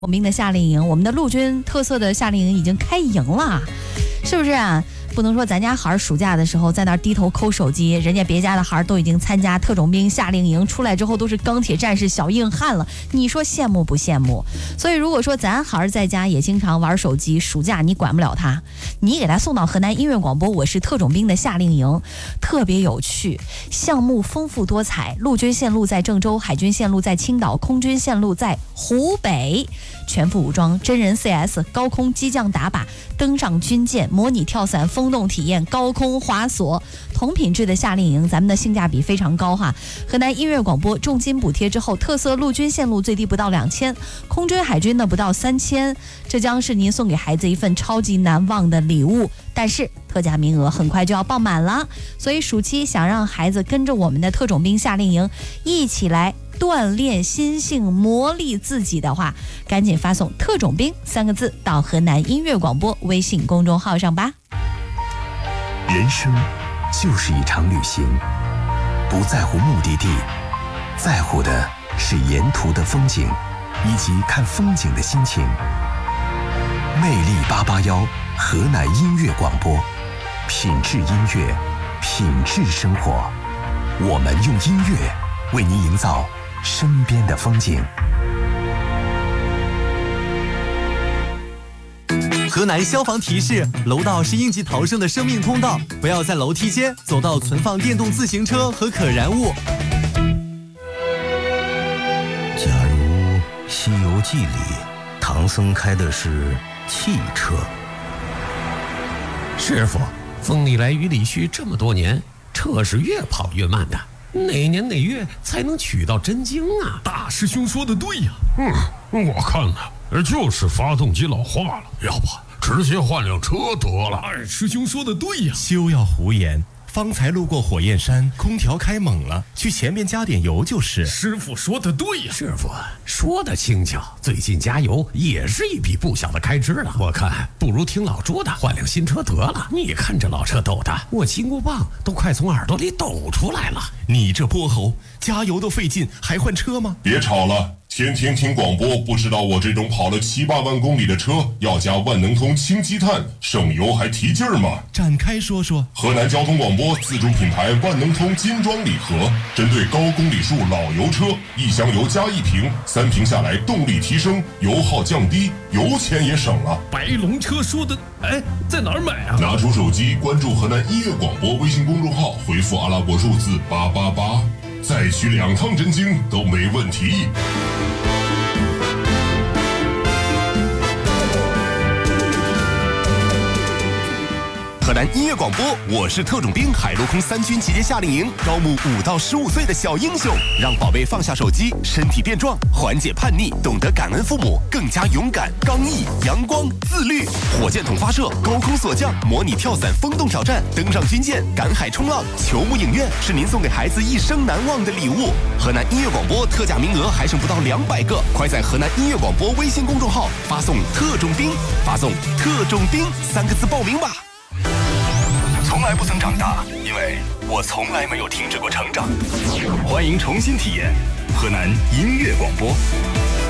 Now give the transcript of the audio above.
我们的夏令营，我们的陆军特色的夏令营已经开营了，是不是啊？不能说咱家孩儿暑假的时候在那儿低头抠手机，人家别家的孩儿都已经参加特种兵夏令营，出来之后都是钢铁战士小硬汉了，你说羡慕不羡慕？所以如果说咱孩儿在家也经常玩手机，暑假你管不了他，你给他送到河南音乐广播我是特种兵的夏令营，特别有趣，项目丰富多彩，陆军线路在郑州，海军线路在青岛，空军线路在湖北，全副武装，真人 CS， 高空机降打靶，登上军舰，模拟跳伞，风洞体验，高空滑索，同品质的夏令营，咱们的性价比非常高哈。河南音乐广播重金补贴之后，特色陆军线路最低不到2000，空军海军呢不到3000，这将是您送给孩子一份超级难忘的礼物。但是特价名额很快就要爆满了，所以暑期想让孩子跟着我们的特种兵夏令营一起来锻炼心性，磨砺自己的话，赶紧发送特种兵3个字到河南音乐广播微信公众号上吧。 人生就是一场旅行，不在乎目的地，在乎的是沿途的风景以及看风景的心情。魅力881河南音乐广播，品质音乐，品质生活。我们用音乐为您营造身边的风景。 河南消防提示：楼道是应急逃生的生命通道，不要在楼梯间走到存放电动自行车和可燃物。 假如《西游记》里唐僧开的是汽车， 师傅，风里来雨里去这么多年，车是越跑越慢的，哪年哪月才能取到真经啊？ 大师兄说的对呀。我看呢，就是发动机老化了，要不直接换辆车得了。二师兄说的对呀。 休要胡言，方才路过火焰山，空调开猛了，去前面加点油就是。 师傅说的对呀。 师傅说的轻巧，最近加油也是一笔不小的开支了。我看不如听老朱的，换辆新车得了。你看这老车抖的，我金箍棒都快从耳朵里抖出来了。 你这泼猴，加油都费劲，还换车吗？ 别吵了，天天听广播，不知道我这种跑了7、8万公里的车要加万能通氢积碳，省油还提劲儿吗？ 展开说说。 河南交通广播自主品牌万能通金装礼盒，针对高公里数老油车，1箱油加1瓶，3瓶下来动力提升，油耗降低，油钱也省了。 白龙车说的，在哪儿买啊？ 拿出手机关注河南音乐广播微信公众号，回复阿拉伯数字888，再取2趟真经都没问题。 河南音乐广播，我是特种兵海陆空3军集结夏令营，招募5到15岁的小英雄，让宝贝放下手机，身体变壮，缓解叛逆，懂得感恩父母，更加勇敢、刚毅、阳光、自律。火箭筒发射，高空锁降，模拟跳伞，风洞挑战，登上军舰，赶海冲浪，球幕影院是您送给孩子一生难忘的礼物。河南音乐广播特价名额还剩不到200个，快在河南音乐广播微信公众号发送特种兵，发送特种兵3个字报名吧。从来不曾长大，因为我从来没有停止过成长。欢迎重新体验河南音乐广播。